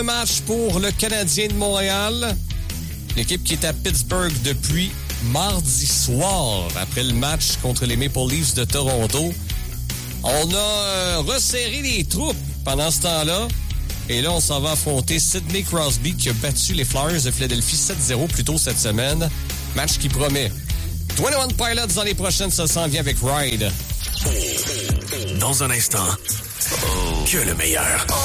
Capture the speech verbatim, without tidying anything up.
Match pour le Canadien de Montréal. L'équipe qui est à Pittsburgh depuis mardi soir, après le match contre les Maple Leafs de Toronto. On a euh, resserré les troupes pendant ce temps-là. Et là, on s'en va affronter Sidney Crosby qui a battu les Flyers de Philadelphie sept zéro plus tôt cette semaine. Match qui promet. vingt et un Pilots dans les prochaines, ça s'en vient avec Ride. Dans un instant, que le meilleur.